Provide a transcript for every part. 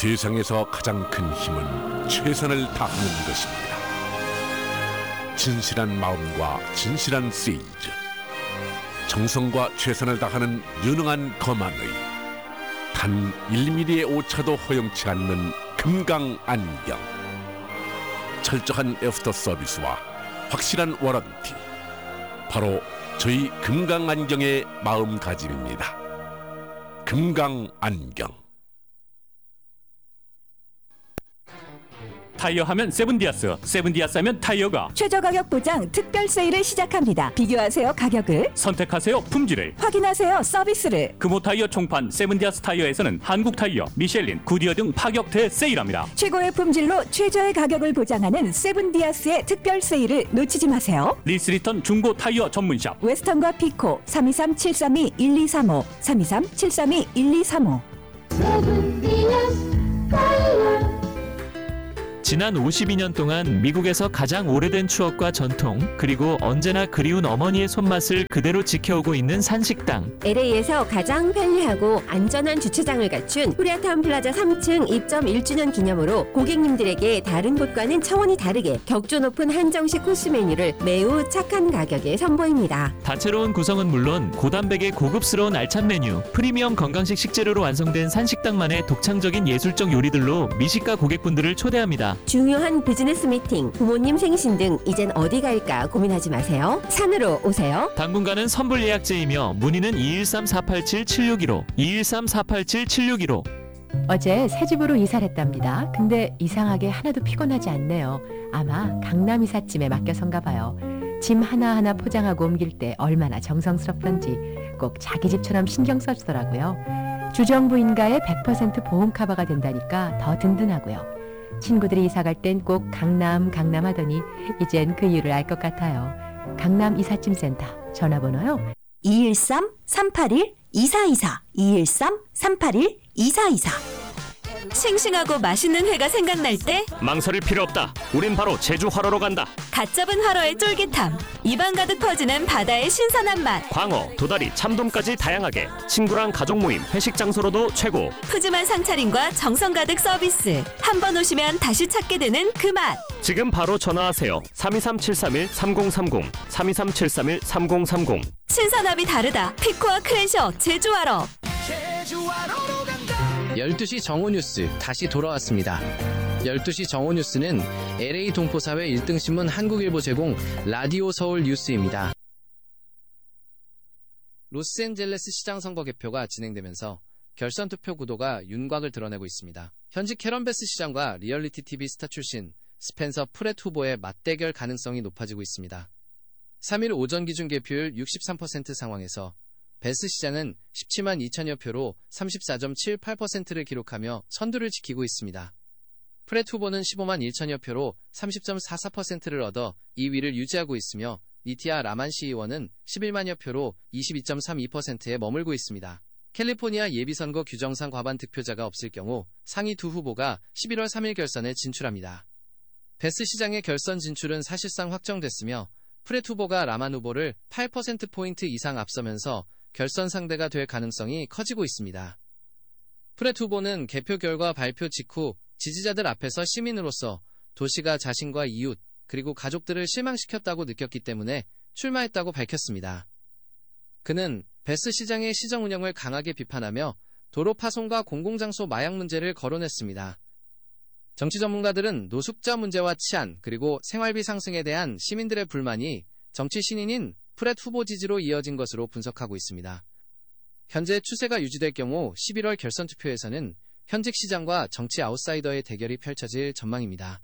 세상에서 가장 큰 힘은 최선을 다하는 것입니다. 진실한 마음과 진실한 세일즈, 정성과 최선을 다하는 유능한 거만의 단 1mm의 오차도 허용치 않는 금강안경, 철저한 애프터 서비스와 확실한 워런티, 바로 저희 금강안경의 마음가짐입니다. 금강안경. 타이어 하면 세븐디아스, 세븐디아스 하면 타이어가 최저 가격 보장 특별 세일을 시작합니다. 비교하세요 가격을, 선택하세요 품질을, 확인하세요 서비스를. 금호 타이어 총판 세븐디아스 타이어에서는 한국 타이어, 미셸린, 구디어 등 파격 대세일합니다. 최고의 품질로 최저의 가격을 보장하는 세븐디아스의 특별 세일을 놓치지 마세요. 리스리턴 중고 타이어 전문샵 웨스턴과 피코 323-732-1235 323-732-1235. 세븐디아스 타이어. 지난 52년 동안 미국에서 가장 오래된 추억과 전통, 그리고 언제나 그리운 어머니의 손맛을 그대로 지켜오고 있는 산식당. LA에서 가장 편리하고 안전한 주차장을 갖춘 코리아타운 플라자 3층 입점 1주년 기념으로 고객님들에게 다른 곳과는 차원이 다르게 격조 높은 한정식 코스 메뉴를 매우 착한 가격에 선보입니다. 다채로운 구성은 물론 고단백의 고급스러운 알찬 메뉴, 프리미엄 건강식 식재료로 완성된 산식당만의 독창적인 예술적 요리들로 미식가 고객분들을 초대합니다. 중요한 비즈니스 미팅, 부모님 생신 등 이젠 어디 갈까 고민하지 마세요. 산으로 오세요. 당분간은 선불 예약제이며 문의는 213-487-7615 213-487-7615. 어제 새 집으로 이사를 했답니다. 근데 이상하게 하나도 피곤하지 않네요. 아마 강남 이삿짐에 맡겨선가 봐요. 짐 하나하나 포장하고 옮길 때 얼마나 정성스럽던지 꼭 자기 집처럼 신경 써주더라고요. 주정부인가의 100% 보험 커버가 된다니까 더 든든하고요. 친구들이 이사 갈 땐 꼭 강남 하더니 이젠 그 이유를 알 것 같아요. 강남 이삿짐센터 전화번호요 213-381-2424 213-381-2424. 싱싱하고 맛있는 회가 생각날 때 망설일 필요 없다. 우린 바로 제주 화로로 간다. 갓 잡은 화로의 쫄깃함, 입안 가득 퍼지는 바다의 신선한 맛, 광어, 도다리, 참돔까지 다양하게 친구랑 가족 모임, 회식 장소로도 최고. 푸짐한 상차림과 정성 가득 서비스. 한 번 오시면 다시 찾게 되는 그 맛. 지금 바로 전화하세요. 323-731-3030 323-731-3030. 신선함이 다르다. 피코와 크랜셔 제주화로. 12시 정오뉴스 다시 돌아왔습니다. 12시 정오뉴스는 LA 동포사회 1등 신문 한국일보 제공 라디오 서울 뉴스입니다. 로스앤젤레스 시장 선거 개표가 진행되면서 결선 투표 구도가 윤곽을 드러내고 있습니다. 현직 캐런베스 시장과 리얼리티 TV 스타 출신 스펜서 프렛 후보의 맞대결 가능성이 높아지고 있습니다. 3일 오전 기준 개표율 63% 상황에서 베스 시장은 17만 2천여 표로 34.78%를 기록하며 선두를 지키고 있습니다. 프렛 후보는 15만 1천여 표로 30.44%를 얻어 2위를 유지하고 있으며 니티아 라만시 의원은 11만여 표로 22.32%에 머물고 있습니다. 캘리포니아 예비선거 규정상 과반 득표자가 없을 경우 상위 두 후보가 11월 3일 결선에 진출합니다. 베스 시장의 결선 진출은 사실상 확정됐으며 프렛 후보가 라만 후보를 8%포인트 이상 앞서면서 결선 상대가 될 가능성이 커지고 있습니다. 프렛 후보는 개표 결과 발표 직후 지지자들 앞에서 시민으로서 도시가 자신과 이웃 그리고 가족들을 실망시켰다고 느꼈기 때문에 출마했다고 밝혔습니다. 그는 베스 시장의 시정 운영을 강하게 비판하며 도로 파손과 공공장소 마약 문제를 거론했습니다. 정치 전문가들은 노숙자 문제와 치안 그리고 생활비 상승에 대한 시민들의 불만이 정치 신인인 프렛 후보 지지로 이어진 것으로 분석하고 있습니다. 현재 추세가 유지될 경우 11월 결선 투표에서는 현직 시장과 정치 아웃사이더의 대결이 펼쳐질 전망입니다.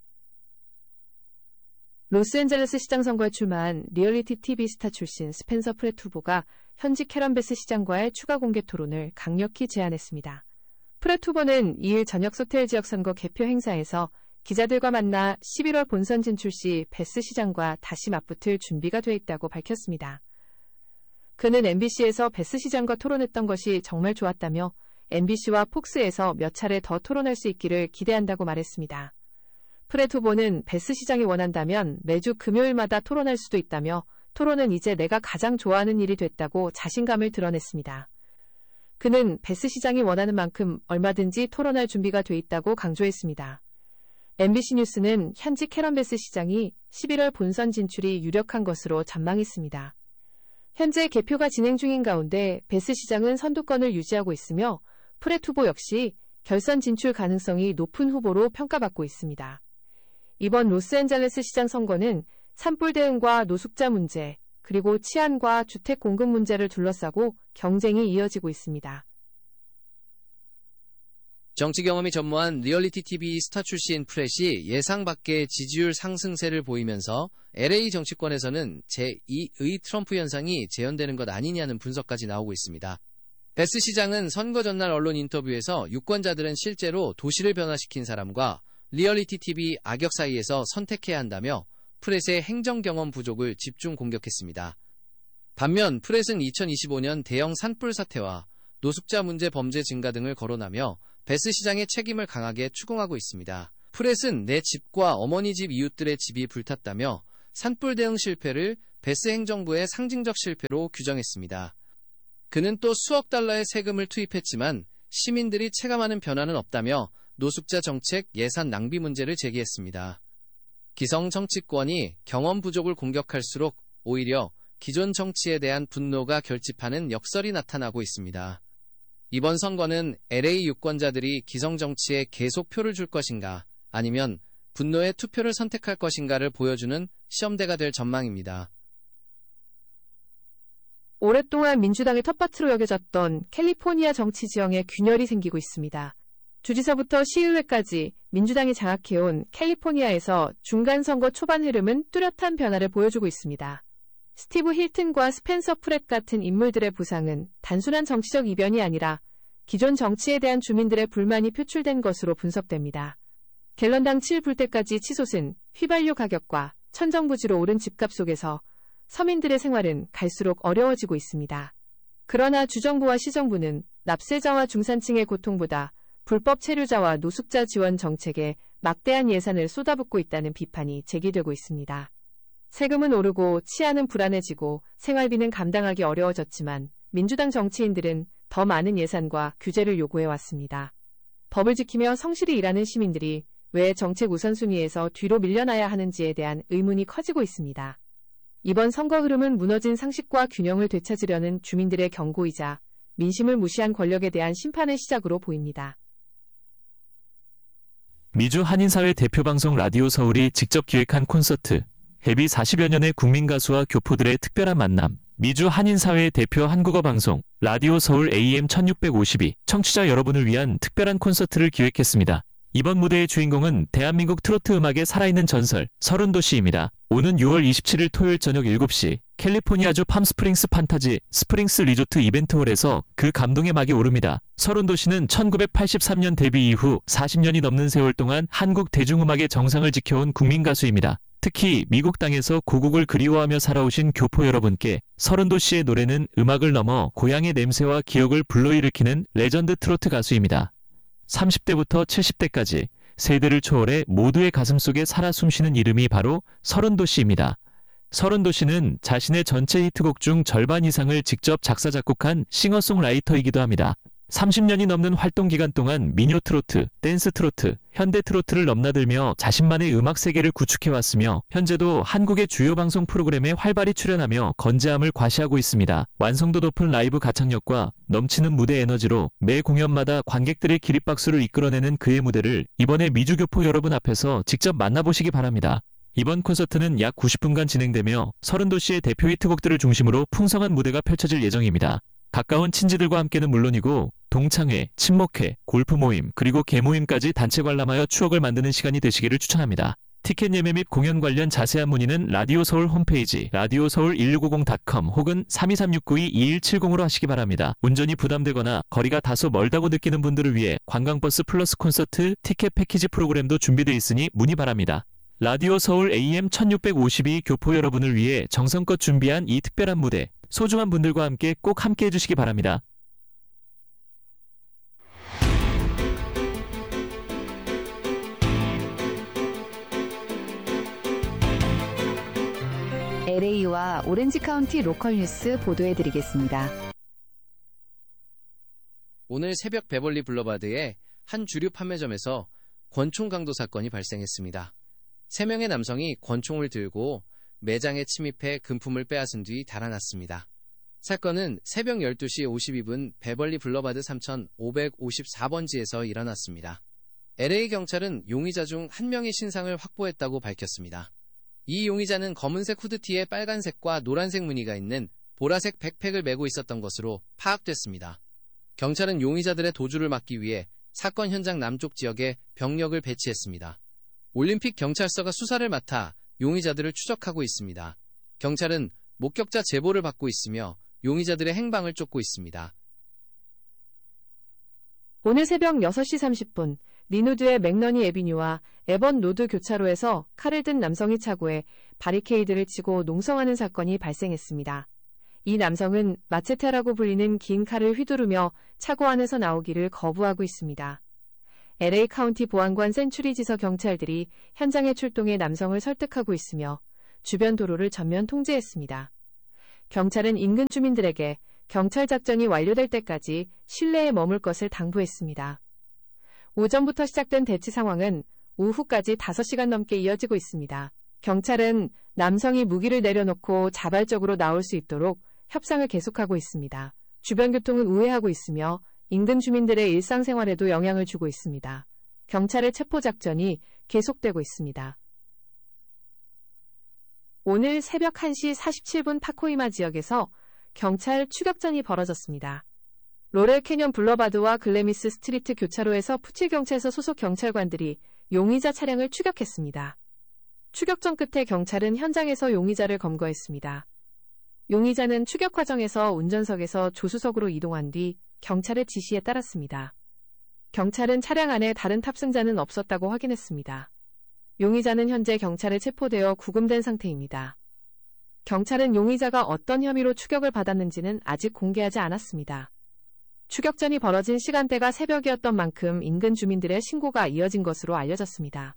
로스앤젤레스 시장 선거에 출마한 리얼리티 TV 스타 출신 스펜서 프렛 후보가 현직 캐런베스 시장과의 추가 공개 토론을 강력히 제안했습니다. 프렛 후보는 2일 저녁 소텔 지역 선거 개표 행사에서 기자들과 만나 11월 본선 진출 시 베스 시장과 다시 맞붙을 준비가 돼 있다고 밝혔습니다. 그는 MBC에서 베스 시장과 토론했던 것이 정말 좋았다며 MBC와 폭스에서 몇 차례 더 토론할 수 있기를 기대한다고 말했습니다. 프렛 후보는 베스 시장이 원한다면 매주 금요일마다 토론할 수도 있다며 토론은 이제 내가 가장 좋아하는 일이 됐다고 자신감을 드러냈습니다. 그는 베스 시장이 원하는 만큼 얼마든지 토론할 준비가 돼 있다고 강조했습니다. MBC 뉴스는 현직 캐런 베스 시장이 11월 본선 진출이 유력한 것으로 전망했습니다. 현재 개표가 진행 중인 가운데 베스 시장은 선두권을 유지하고 있으며 프렛 후보 역시 결선 진출 가능성이 높은 후보로 평가받고 있습니다. 이번 로스앤젤레스 시장 선거는 산불 대응과 노숙자 문제, 그리고 치안과 주택 공급 문제를 둘러싸고 경쟁이 이어지고 있습니다. 정치 경험이 전무한 리얼리티 TV 스타 출신 프렛이 예상 밖의 지지율 상승세를 보이면서 LA 정치권에서는 제2의 트럼프 현상이 재현되는 것 아니냐는 분석까지 나오고 있습니다. 베스 시장은 선거 전날 언론 인터뷰에서 유권자들은 실제로 도시를 변화시킨 사람과 리얼리티 TV 악역 사이에서 선택해야 한다며 프렛의 행정 경험 부족을 집중 공격했습니다. 반면 프렛은 2025년 대형 산불 사태와 노숙자 문제 범죄 증가 등을 거론하며 베스 시장의 책임을 강하게 추궁하고 있습니다. 프렛은 내 집과 어머니 집 이웃들의 집이 불탔다며 산불 대응 실패를 베스 행정부의 상징적 실패로 규정했습니다. 그는 또 수억 달러의 세금을 투입했지만 시민들이 체감하는 변화는 없다며 노숙자 정책 예산 낭비 문제를 제기했습니다. 기성 정치권이 경험 부족을 공격할수록 오히려 기존 정치에 대한 분노가 결집하는 역설이 나타나고 있습니다. 이번 선거는 LA 유권자들이 기성 정치에 계속 표를 줄 것인가 아니면 분노의 투표를 선택할 것인가를 보여주는 시험대가 될 전망입니다. 오랫동안 민주당의 텃밭으로 여겨졌던 캘리포니아 정치 지형에 균열이 생기고 있습니다. 주지사부터 시의회까지 민주당이 장악해온 캘리포니아에서 중간선거 초반 흐름은 뚜렷한 변화를 보여주고 있습니다. 스티브 힐튼과 스펜서 프렛 같은 인물들의 부상은 단순한 정치적 이변이 아니라 기존 정치에 대한 주민들의 불만이 표출된 것으로 분석됩니다. 갤런당 7불대까지 치솟은 휘발유 가격과 천정부지로 오른 집값 속에서 서민들의 생활은 갈수록 어려워지고 있습니다. 그러나 주정부와 시정부는 납세자와 중산층의 고통보다 불법 체류자와 노숙자 지원 정책에 막대한 예산을 쏟아붓고 있다는 비판이 제기되고 있습니다. 세금은 오르고 치안은 불안해지고 생활비는 감당하기 어려워졌지만 민주당 정치인들은 더 많은 예산과 규제를 요구해왔습니다. 법을 지키며 성실히 일하는 시민들이 왜 정책 우선순위에서 뒤로 밀려나야 하는지에 대한 의문이 커지고 있습니다. 이번 선거 흐름은 무너진 상식과 균형을 되찾으려는 주민들의 경고이자 민심을 무시한 권력에 대한 심판의 시작으로 보입니다. 미주 한인사회 대표방송 라디오 서울이 직접 기획한 콘서트, 데뷔 40여 년의 국민가수와 교포들의 특별한 만남, 미주 한인사회 대표 한국어 방송, 라디오 서울 AM 1652 청취자 여러분을 위한 특별한 콘서트를 기획했습니다. 이번 무대의 주인공은 대한민국 트로트 음악의 살아있는 전설, 서른도시입니다. 오는 6월 27일 토요일 저녁 7시 캘리포니아주 팜스프링스 판타지 스프링스 리조트 이벤트홀에서 그 감동의 막이 오릅니다. 서른도시는 1983년 데뷔 이후 40년이 넘는 세월 동안 한국 대중음악의 정상을 지켜온 국민가수입니다. 특히 미국 땅에서 고국을 그리워하며 살아오신 교포 여러분께 서른도시의 노래는 음악을 넘어 고향의 냄새와 기억을 불러일으키는 레전드 트로트 가수입니다. 30대부터 70대까지 세대를 초월해 모두의 가슴속에 살아 숨쉬는 이름이 바로 서른도시입니다. 서른도시는 자신의 전체 히트곡 중 절반 이상을 직접 작사 작곡한 싱어송라이터이기도 합니다. 30년이 넘는 활동 기간 동안 민요 트로트, 댄스 트로트, 현대 트로트를 넘나들며 자신만의 음악 세계를 구축해왔으며 현재도 한국의 주요 방송 프로그램에 활발히 출연하며 건재함을 과시하고 있습니다. 완성도 높은 라이브 가창력과 넘치는 무대 에너지로 매 공연마다 관객들의 기립박수를 이끌어내는 그의 무대를 이번에 미주교포 여러분 앞에서 직접 만나보시기 바랍니다. 이번 콘서트는 약 90분간 진행되며 서른도시의 대표 히트곡들을 중심으로 풍성한 무대가 펼쳐질 예정입니다. 가까운 친지들과 함께는 물론이고 동창회, 친목회, 골프 모임, 그리고 개모임까지 단체 관람하여 추억을 만드는 시간이 되시기를 추천합니다. 티켓 예매 및 공연 관련 자세한 문의는 라디오 서울 홈페이지 radioseoul1650.com 혹은 323692-2170으로 하시기 바랍니다. 운전이 부담되거나 거리가 다소 멀다고 느끼는 분들을 위해 관광버스 플러스 콘서트 티켓 패키지 프로그램도 준비되어 있으니 문의 바랍니다. 라디오 서울 AM 1652 교포 여러분을 위해 정성껏 준비한 이 특별한 무대, 소중한 분들과 함께 꼭 함께 해주시기 바랍니다. LA와 오렌지 카운티 로컬 뉴스 보도해드리겠습니다. 오늘 새벽 베벌리 블러바드의 한 주류 판매점에서 권총 강도 사건이 발생했습니다. 3명의 남성이 권총을 들고 매장에 침입해 금품을 빼앗은 뒤 달아났습니다. 사건은 새벽 12시 52분 베벌리 블러바드 3554번지에서 일어났습니다. LA 경찰은 용의자 중 한 명의 신상을 확보했다고 밝혔습니다. 이 용의자는 검은색 후드티에 빨간색과 노란색 무늬가 있는 보라색 백팩을 메고 있었던 것으로 파악됐습니다. 경찰은 용의자들의 도주를 막기 위해 사건 현장 남쪽 지역에 병력을 배치했습니다. 올림픽 경찰서가 수사를 맡아 용의자들을 추적하고 있습니다. 경찰은 목격자 제보를 받고 있으며 용의자들의 행방을 쫓고 있습니다. 오늘 새벽 6시 30분 리누드의 맥너니 애비뉴와 에번 로드 교차로에서 칼을 든 남성이 차고에 바리케이드를 치고 농성하는 사건이 발생했습니다. 이 남성은 마체테라고 불리는 긴 칼을 휘두르며 차고 안에서 나오기를 거부하고 있습니다. LA 카운티 보안관 센츄리 지서 경찰들이 현장에 출동해 남성을 설득하고 있으며 주변 도로를 전면 통제했습니다. 경찰은 인근 주민들에게 경찰 작전이 완료될 때까지 실내에 머물 것을 당부했습니다. 오전부터 시작된 대치 상황은 오후까지 5시간 넘게 이어지고 있습니다. 경찰은 남성이 무기를 내려놓고 자발적으로 나올 수 있도록 협상을 계속하고 있습니다. 주변 교통은 우회하고 있으며 인근 주민들의 일상생활에도 영향을 주고 있습니다. 경찰의 체포 작전이 계속되고 있습니다. 오늘 새벽 1시 47분 파코이마 지역에서 경찰 추격전이 벌어졌습니다. 로렐 캐년 블러바드와 글래미스 스트리트 교차로에서 푸칠경찰서 소속 경찰관들이 용의자 차량을 추격했습니다. 추격전 끝에 경찰은 현장에서 용의자를 검거했습니다. 용의자는 추격 과정에서 운전석에서 조수석으로 이동한 뒤 경찰의 지시에 따랐습니다. 경찰은 차량 안에 다른 탑승자는 없었다고 확인했습니다. 용의자는 현재 경찰에 체포되어 구금된 상태입니다. 경찰은 용의자가 어떤 혐의로 추격을 받았는지는 아직 공개하지 않았습니다. 추격전이 벌어진 시간대가 새벽이었던 만큼 인근 주민들의 신고가 이어진 것으로 알려졌습니다.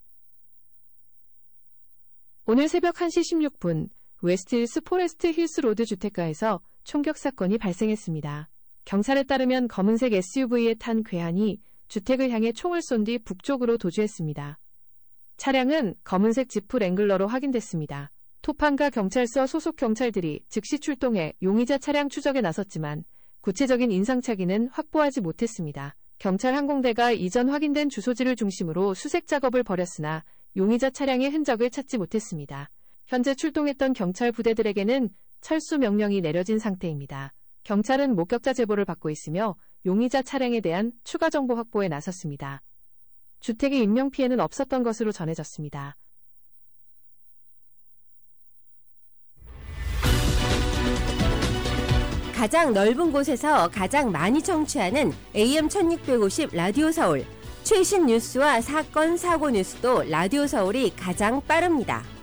오늘 새벽 1시 16분 웨스트힐스 포레스트 힐스 로드 주택가에서 총격 사건이 발생했습니다. 경찰에 따르면 검은색 SUV에 탄 괴한이 주택을 향해 총을 쏜 뒤 북쪽으로 도주했습니다. 차량은 검은색 지프 랭글러로 확인됐습니다. 토판가 경찰서 소속 경찰들이 즉시 출동해 용의자 차량 추적에 나섰지만 구체적인 인상착의는 확보하지 못했습니다. 경찰 항공대가 이전 확인된 주소지를 중심으로 수색 작업을 벌였으나 용의자 차량의 흔적을 찾지 못했습니다. 현재 출동했던 경찰 부대들에게는 철수 명령이 내려진 상태입니다. 경찰은 목격자 제보를 받고 있으며 용의자 차량에 대한 추가 정보 확보에 나섰습니다. 주택의 인명피해는 없었던 것으로 전해졌습니다. 가장 넓은 곳에서 가장 많이 청취하는 AM 1650 라디오 서울. 최신 뉴스와 사건, 사고 뉴스도 라디오 서울이 가장 빠릅니다.